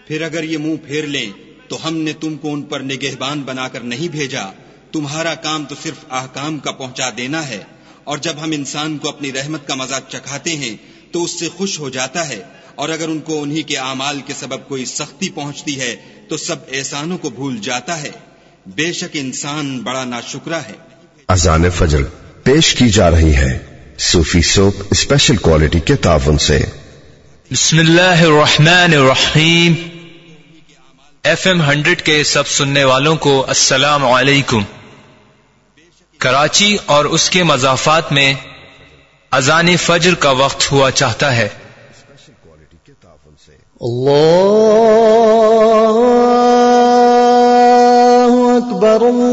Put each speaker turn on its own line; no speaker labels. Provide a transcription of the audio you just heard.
फिर अगर ये मुंह फेर लें तो हमने तुमको उन पर निगहबान बनाकर नहीं भेजा, तुम्हारा काम तो सिर्फ अहकाम का पहुंचा देना है। और जब हम इंसान को अपनी रहमत का मजा चखाते हैं तो उससे खुश हो जाता है, और अगर उनको उन्हीं के आमाल के सबब कोई सख्ती पहुंचती है तो सब एहसानों को भूल जाता है। बेशक इंसान बड़ा नाशुक्रा है।
अज़ान फजर पेश की जा रही है सूफी सोप स्पेशल क्वालिटी के ताउन से।
बिस्मिल्लाहिर्रहमानिर्रहीम। FM 100 के सब सुनने वालों को अस्सलाम वालेकुम। कराची और उसके मज़ाफ़ात में अज़ान फजर का वक्त हुआ चाहता है।
अल्लाहु अकबर।